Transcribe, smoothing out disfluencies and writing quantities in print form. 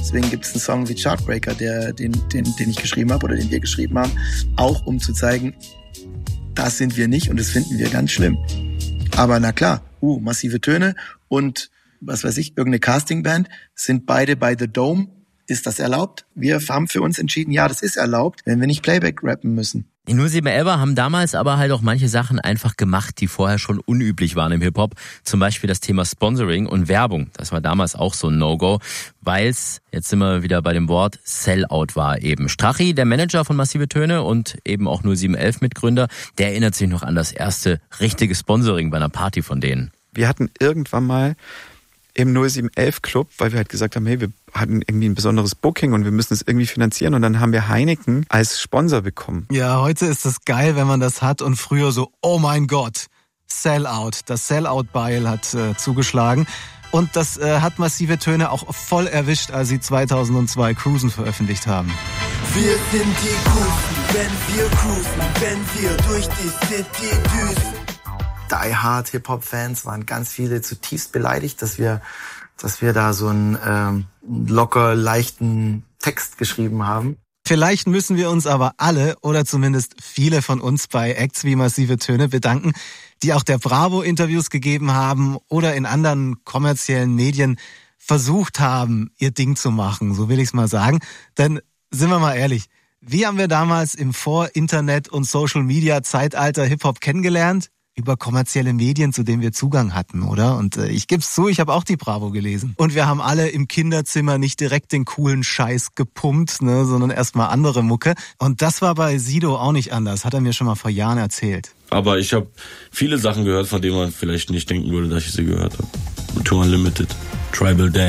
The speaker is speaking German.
Deswegen gibt es einen Song wie Chartbreaker, den ich geschrieben habe oder den wir geschrieben haben, auch um zu zeigen, das sind wir nicht und das finden wir ganz schlimm. Aber na klar, Massive Töne und was weiß ich, irgendeine Castingband sind beide bei The Dome. Ist das erlaubt? Wir haben für uns entschieden, ja, das ist erlaubt, wenn wir nicht Playback rappen müssen. Die 0711 haben damals aber halt auch manche Sachen einfach gemacht, die vorher schon unüblich waren im Hip-Hop. Zum Beispiel das Thema Sponsoring und Werbung. Das war damals auch so ein No-Go, weil es, jetzt sind wir wieder bei dem Wort, Sellout war eben. Strachi, der Manager von Massive Töne und eben auch 0711 Mitgründer, der erinnert sich noch an das erste richtige Sponsoring bei einer Party von denen. Wir hatten irgendwann mal im 0711 Club, weil wir halt gesagt haben, hey, wir hatten irgendwie ein besonderes Booking und wir müssen es irgendwie finanzieren und dann haben wir Heineken als Sponsor bekommen. Ja, heute ist es geil, wenn man das hat und früher so, oh mein Gott, Sellout. Das Sellout-Beil hat zugeschlagen und das hat Massive Töne auch voll erwischt, als sie 2002 Cruisen veröffentlicht haben. Wir sind die Coolsten, wenn wir cruisen, wenn wir durch die City düsen. Die Hard Hip-Hop-Fans waren ganz viele zutiefst beleidigt, dass wir da so einen locker leichten Text geschrieben haben. Vielleicht müssen wir uns aber alle oder zumindest viele von uns bei Acts wie Massive Töne bedanken, die auch der Bravo Interviews gegeben haben oder in anderen kommerziellen Medien versucht haben, ihr Ding zu machen, so will ich es mal sagen. Denn sind wir mal ehrlich, wie haben wir damals im Vor-Internet- und Social-Media-Zeitalter Hip-Hop kennengelernt? Über kommerzielle Medien, zu denen wir Zugang hatten, oder? Und ich geb's zu, ich habe auch die Bravo gelesen. Und wir haben alle im Kinderzimmer nicht direkt den coolen Scheiß gepumpt, ne, sondern erstmal andere Mucke. Und das war bei Sido auch nicht anders, hat er mir schon mal vor Jahren erzählt. Aber ich habe viele Sachen gehört, von denen man vielleicht nicht denken würde, dass ich sie gehört habe. Tour Unlimited, Tribal Dance.